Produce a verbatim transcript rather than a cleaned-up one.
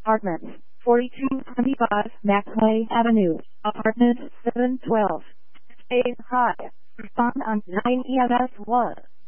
Apartments, forty-two twenty-five Maclay Avenue, Apartment seven twelve. Say hi. Respond on nine E M S one.